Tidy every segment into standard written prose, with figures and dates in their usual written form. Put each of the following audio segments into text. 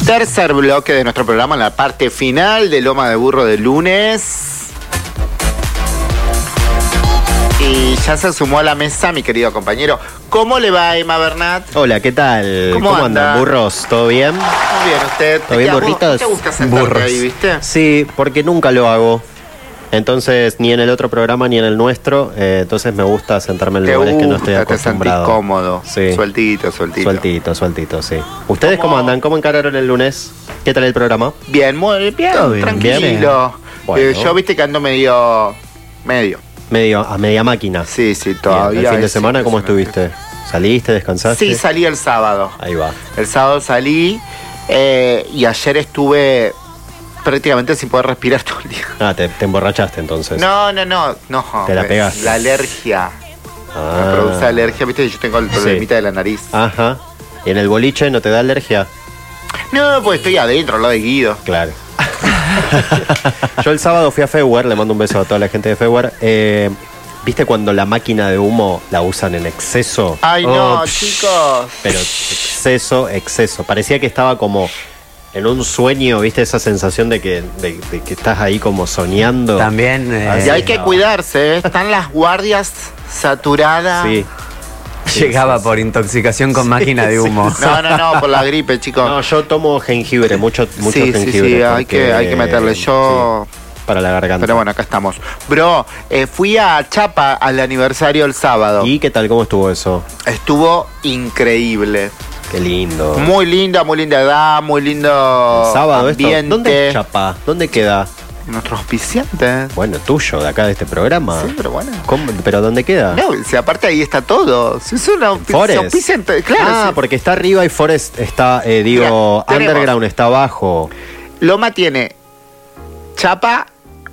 Tercer bloque de nuestro programa, en la parte final de Loma de Burro de lunes. Y ya se sumó a la mesa mi querido compañero. ¿Cómo le va, Emma Bernat? Hola, ¿qué tal? ¿Cómo andan, burros? ¿Todo bien? Muy bien, ¿usted? ¿Todo bien, burritos? ¿Te gusta sentarte Burros. ahí, viste? Sí, porque nunca lo hago. Entonces, ni en el otro programa ni en el nuestro. Entonces me gusta sentarme en lugares que no estoy acostumbrado. Te sentís cómodo. Sí. Sueltito. Sueltito, sí. ¿Ustedes cómo andan? ¿Cómo encararon el lunes? ¿Qué tal el programa? Bien, muy bien, Todo bien, tranquilo. bien. Bueno. Yo viste que ando medio. Medio a media máquina. Sí, Bien. todavía. ¿El fin de es semana cómo impresionante. estuviste? ¿Saliste, descansaste? Sí, salí el sábado. Ahí va. El sábado salí y ayer estuve prácticamente sin poder respirar todo el día. Ah, te emborrachaste entonces. No. Te la pegaste. La alergia. Ah. Me produce alergia, viste, yo tengo el problemita de la nariz. Ajá. ¿Y en el boliche no te da alergia? No, pues estoy adentro, al lado de Guido. Claro. Yo el sábado fui a Feuer, le mando un beso a toda la gente de Feuer. ¿Viste cuando la máquina de humo la usan en exceso? Ay, no, chicos. Pero exceso. Parecía que estaba como en un sueño, ¿viste? Esa sensación de que estás ahí como soñando. También. Y hay que cuidarse, ¿eh? Están las guardias saturadas. Sí. Llegaba por intoxicación con máquina de humo. No, por la gripe, chicos. No, yo tomo jengibre, mucho jengibre. Sí, hay que meterle. Yo... Sí, para la garganta. Pero bueno, acá estamos. Bro, fui a Chapa al aniversario el sábado. ¿Y qué tal? ¿Cómo estuvo eso? Estuvo increíble. Qué lindo. Muy linda edad, muy lindo El sábado ambiente. esto. ¿Dónde es Chapa? ¿Dónde queda? Nuestro auspiciante. Bueno, tuyo, de acá de este programa. Sí, pero bueno. ¿Cómo? ¿Pero dónde queda? No, si aparte ahí está todo. Si es una Forest. auspiciante, claro. Ah, sí. porque está arriba y Forest está, Mira, Underground está abajo. Loma tiene Chapa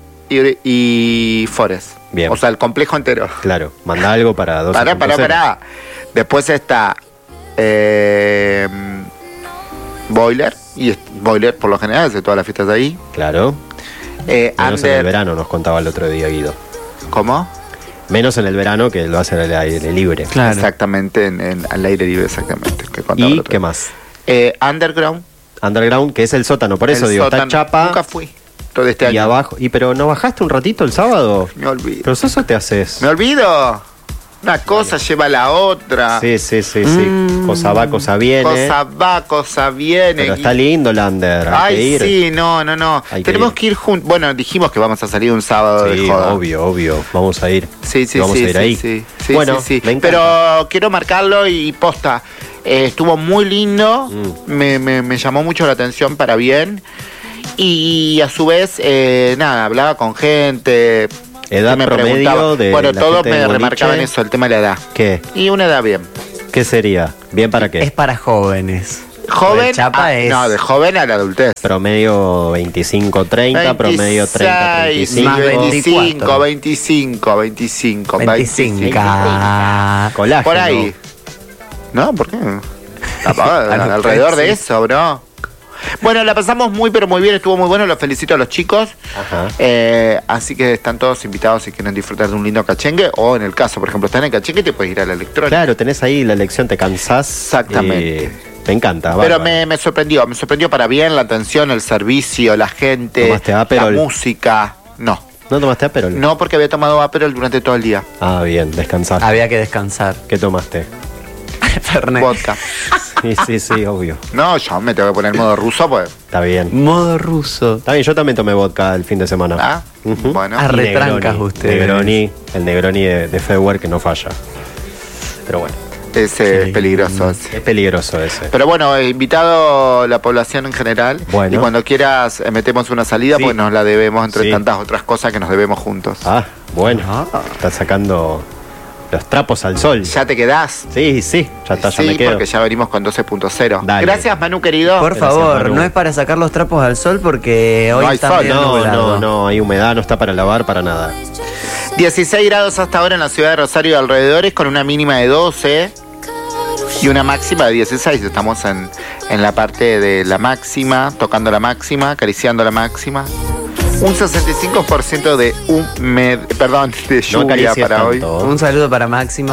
y Forest. Bien. O sea, el complejo entero. Claro, manda algo para 12. Pará. Después está Boiler. Y Boiler por lo general hace todas las fiestas de ahí. Claro. Menos en el Under. verano, nos contaba el otro día Guido. ¿Cómo? Menos en el verano, que lo hace al aire libre. Claro. Exactamente, al aire libre, exactamente. Que contaba el ¿Y otro qué día. más? Underground. Underground, que es el sótano, por eso el digo, sótano. está Chapa Nunca fui. Todo este y año. abajo. Pero ¿no bajaste un ratito el sábado? Me olvido. Pero eso te haces. Me olvido. Una cosa lleva a la otra. Sí. Cosa va, cosa viene. Cosa va, cosa viene. Pero está lindo el Under, hay que Ay, ir. sí, no. Hay que Tenemos ir. que ir juntos. Bueno, dijimos que vamos a salir un sábado de Sí, joda. obvio. Vamos a ir. Sí, Vamos a ir ahí. Sí, Bueno, sí. me encanta. Pero quiero marcarlo y posta. Estuvo muy lindo. Me llamó mucho la atención para bien. Y a su vez, hablaba con gente. Edad que me promedio preguntaba. de Bueno, la todos gente me del remarcaban boliche. eso, el tema de la edad. ¿Qué? Y una edad bien. ¿Qué sería? ¿Bien para qué? Es para jóvenes. Joven. De Chapa es. No, de joven a la adultez. Promedio 25-30, promedio 30-35. Más 25. 25. Colágeno. Por ahí. ¿No? ¿Por qué? Alrededor de eso, bro. Bueno, la pasamos muy, pero muy bien. Estuvo muy bueno. Los felicito a los chicos. Ajá. Así que están todos invitados si quieren disfrutar de un lindo cachengue. O en el caso, por ejemplo, están en cachengue, te puedes ir a la electrónica. Claro, tenés ahí la elección, te cansás. Exactamente. Me encanta. Pero bárbaro. me sorprendió para bien la atención, el servicio, la gente, ¿Tomaste la Aperol? música. No, ¿No tomaste Aperol? no porque había tomado Aperol durante todo el día. Ah, bien, descansaste. Había que descansar. ¿Qué tomaste? Fernet. Vodka. Sí, obvio. No, yo me tengo que poner en modo ruso, pues. Está bien. Modo ruso. Está bien, yo también tomé vodka el fin de semana. Ah, Ujú. bueno. Ah, Y retrancas Negroni. ustedes. El Negroni de Feuer que no falla. Pero bueno, Ese es peligroso. Ese. es peligroso ese. Pero bueno, invitado la población en general. Bueno. Y cuando quieras metemos una salida, Sí. pues nos la debemos entre Sí. tantas otras cosas que nos debemos juntos. Ah, bueno. Estás sacando los trapos al sol. ¿Ya te quedás? Sí, ya está, ya Sí, me quedo. porque ya venimos con 12.0. Dale. Gracias, Manu, querido. Por Gracias, favor, Manu. no es para sacar los trapos al sol porque hoy No hay está sol. medio nublado. No, hay humedad, no está para lavar para nada. 16 grados hasta ahora en la ciudad de Rosario y alrededores, con una mínima de 12 y una máxima de 16. Estamos en la parte de la máxima, tocando la máxima, acariciando la máxima. Un 65% de lluvia acaricies para hoy. tanto. Un saludo para Máxima.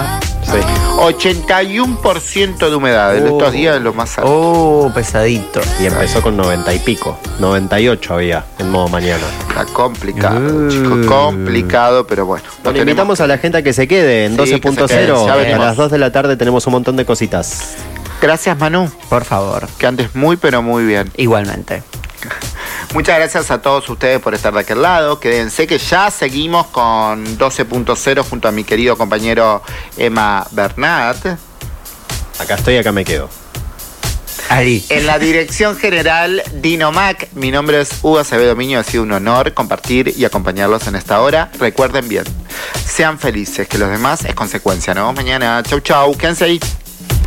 Sí. 81% de humedad. En estos días es lo más alto. Oh, pesadito. Y empezó con 90 y pico. 98 había en modo mañana. Está complicado, chicos. Complicado, pero bueno. Bueno, invitamos a la gente a que se quede en Sí, que se 12.0. quede, ya A venimos. las 2 de la tarde tenemos un montón de cositas. Gracias, Manu. Por favor. Que andes muy, pero muy bien. Igualmente. Muchas gracias a todos ustedes por estar de aquel lado. Quédense que ya seguimos con 12.0 junto a mi querido compañero Emma Bernat. Acá estoy, acá me quedo. Ahí. En la dirección general, Dino Mac. Mi nombre es Hugo Acevedo Miño. Ha sido un honor compartir y acompañarlos en esta hora. Recuerden bien, sean felices, que los demás es consecuencia. Nos vemos mañana. Chau, chau. Quédense ahí.